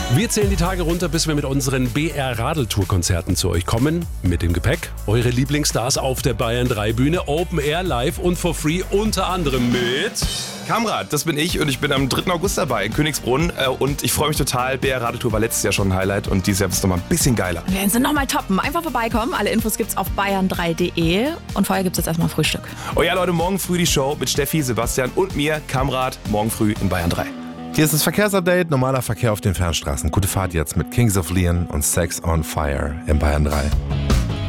Wir zählen die Tage runter, bis wir mit unseren BR-Radeltour-Konzerten zu euch kommen. Mit dem Gepäck eure Lieblingsstars auf der Bayern 3 Bühne, Open Air, live und for free, unter anderem mit... Kamrat, das bin ich und ich bin am 3. August dabei in Königsbrunn und ich freue mich total. BR Radeltour war letztes Jahr schon ein Highlight und dieses Jahr ist es nochmal ein bisschen geiler. Wir werden sie nochmal toppen. Einfach vorbeikommen. Alle Infos gibt's auf bayern3.de und vorher gibt's jetzt erstmal Frühstück. Oh ja Leute, morgen früh die Show mit Steffi, Sebastian und mir, Kamrat, morgen früh in Bayern 3. Hier ist das Verkehrsupdate. Normaler Verkehr auf den Fernstraßen. Gute Fahrt jetzt mit Kings of Leon und Sex on Fire in Bayern 3.